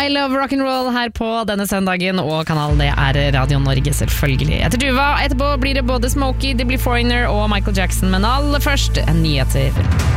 I Love Rock'n'Roll her på denne søndagen, og kanalen det Radio Norge selvfølgelig. Etter Duva, etterpå blir det både Smokey, det blir Foreigner og Michael Jackson, men aller først nyheter.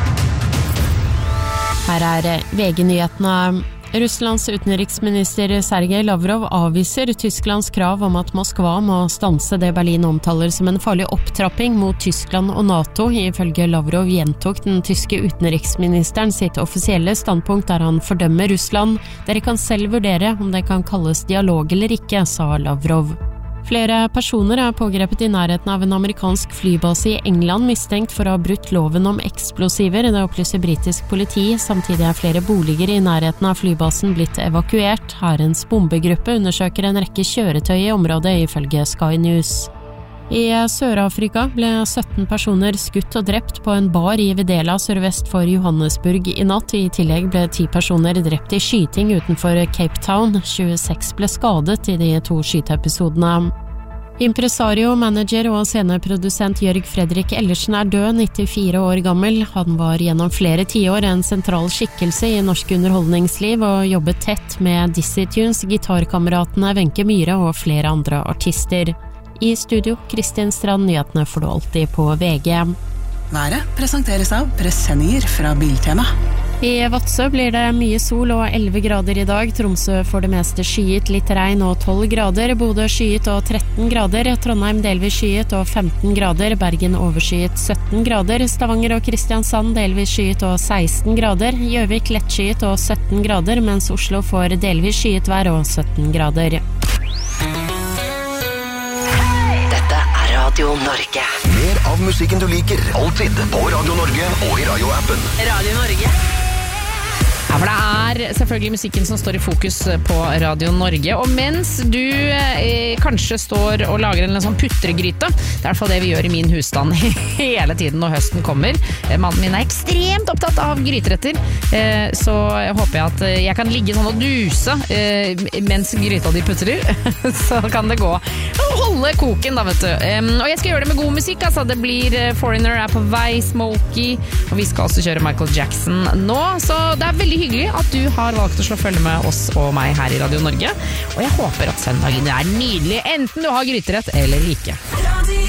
Her VG-nyhetene. Russlands utenriksminister Sergej Lavrov avviser Tysklands krav om at Moskva må stanse det Berlin omtaler som en farlig opptrapping mot Tyskland og NATO. Ifølge Lavrov gjentok den tyske utenriksministeren sitt offisielle standpunkt der han fordømmer Russland. Dere kan selv vurdere om det kan kalles dialog eller ikke, sa Lavrov. Flere personer pågrepet i nærheten av en amerikansk flybase i England mistenkt for å ha brutt loven om eksplosiver. Det opplyser britisk politi. Samtidig flere boliger i nærheten av flybasen blitt evakuert. Hærens bombegruppe undersøker en rekke kjøretøy i området, ifølge Sky News. I Sør-Afrika ble 17 personer skutt og drept på en bar i Videla sørvest for Johannesburg i natt. I tillegg ble 10 personer drept i skyting utenfor Cape Town. 26 ble skadet i de 2 skyteepisodene. Impresario, manager og sceneprodusent Jørg Fredrik Ellersen død, 94 år gammel. Han var gjennom flere tiår en sentral skikkelse i norsk underholdningsliv og jobbet tett med Dizzie Tunes, gitarkameratene Wenche Myhre og flere andre artister. I studio, Kristin Strand, nyhetene får du alltid på VG. Været presenteres av presenninger fra Biltema. I Vadsø blir det mye sol og 11 grader i dag. Tromsø får det meste skyet, litt regn og 12 grader. Bodø skyet og 13 grader. Trondheim delvis skyet og 15 grader. Bergen overskyet 17 grader. Stavanger og Kristiansand delvis skyet og 16 grader. Gjøvik lett skyet og 17 grader, mens Oslo får delvis skyet vær og 17 grader. Radio Norge. Mer av musikken du liker, alltid på Radio Norge og i radioappen. Radio Norge. Ja, for det selvfølgelig musikken som står i fokus på Radio Norge, og mens du kanskje står og lager en sånn putregryte, det i hvert fall det vi gjør i min husstand hele tiden når høsten kommer. Mannen min ekstremt opptatt av gryteretter, så jeg håper at jeg kan ligge sånn og duse mens gryta de putrer, så kan det gå. Holde koken da, vet du. Og jeg skal gjøre det med god musikk, altså. Det blir Foreigner på vei, Smokey, og vi skal også kjøre Michael Jackson nå, så det veldig hyggelig at du har valgt å slå følge med oss og meg her i Radio Norge, og jeg håper at søndagen nydelig, enten du har gryterett eller ikke.